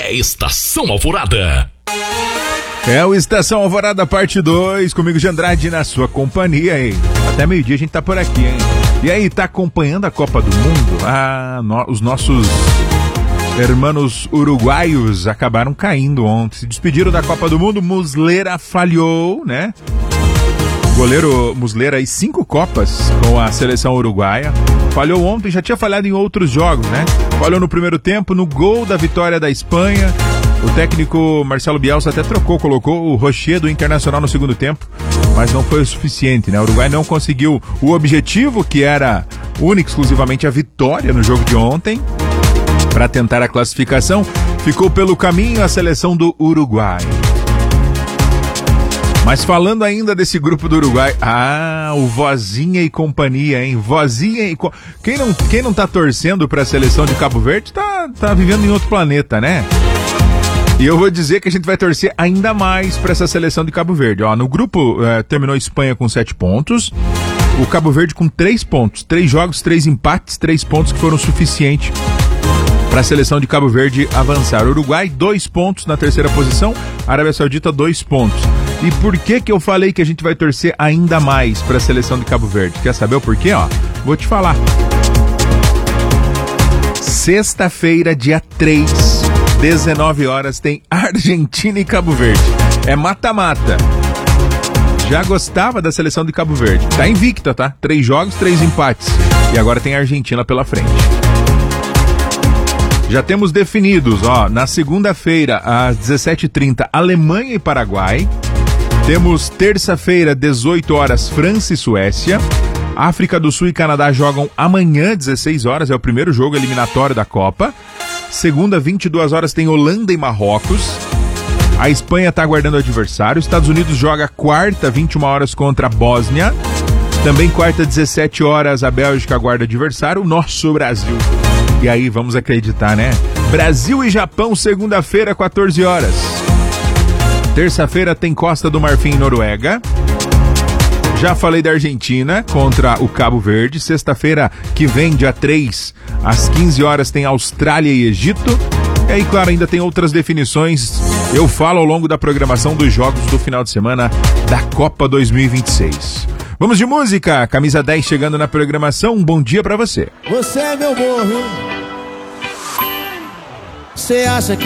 é Estação Alvorada. É o Estação Alvorada parte 2, comigo de Andrade na sua companhia, hein? Até meio-dia a gente tá por aqui, hein? E aí, tá acompanhando a Copa do Mundo? Os nossos hermanos uruguaios acabaram caindo ontem. Se despediram da Copa do Mundo, Muslera falhou, né? Goleiro Muslera e 5 Copas com a seleção uruguaia. Falhou ontem, já tinha falhado em outros jogos, né? Falhou no primeiro tempo, no gol da vitória da Espanha. O técnico Marcelo Bielsa até colocou o Rocher do Internacional no segundo tempo, mas não foi o suficiente, né? O Uruguai não conseguiu o objetivo, que era único, exclusivamente a vitória no jogo de ontem, para tentar a classificação. Ficou pelo caminho a seleção do Uruguai. Mas falando ainda desse grupo do Uruguai, o Vozinha e companhia, hein? Vozinha e... Quem não tá torcendo pra seleção de Cabo Verde tá vivendo em outro planeta, né? E eu vou dizer que a gente vai torcer ainda mais pra essa seleção de Cabo Verde. Ó, no grupo terminou a Espanha com 7 pontos, o Cabo Verde com 3 pontos. 3 jogos, 3 empates, 3 pontos que foram suficientes para a seleção de Cabo Verde avançar. O Uruguai, 2 pontos na terceira posição, a Arábia Saudita, 2 pontos. E por que eu falei que a gente vai torcer ainda mais para a seleção de Cabo Verde? Quer saber o porquê? Ó, vou te falar. Sexta-feira, dia 3, 19 horas, tem Argentina e Cabo Verde. É mata-mata. Já gostava da seleção de Cabo Verde. Tá invicta, tá? 3 jogos, 3 empates. E agora tem a Argentina pela frente. Já temos definidos, ó, na segunda-feira, às 17h30, Alemanha e Paraguai. Temos terça-feira, 18 horas, França e Suécia. África do Sul e Canadá jogam amanhã, 16 horas, é o primeiro jogo eliminatório da Copa. Segunda, 22 horas, tem Holanda e Marrocos. A Espanha está aguardando o adversário. Estados Unidos joga quarta, 21 horas, contra a Bósnia. Também quarta, 17 horas, a Bélgica aguarda o adversário, o nosso Brasil. E aí, vamos acreditar, né? Brasil e Japão, segunda-feira, 14 horas. Terça-feira tem Costa do Marfim e Noruega. Já falei da Argentina contra o Cabo Verde. Sexta-feira que vem, dia 3, às 15 horas, tem Austrália e Egito. E aí, claro, ainda tem outras definições. Eu falo ao longo da programação dos jogos do final de semana da Copa 2026. Vamos de música. Camisa 10 chegando na programação. Um bom dia pra você. Você é meu morro. Você acha que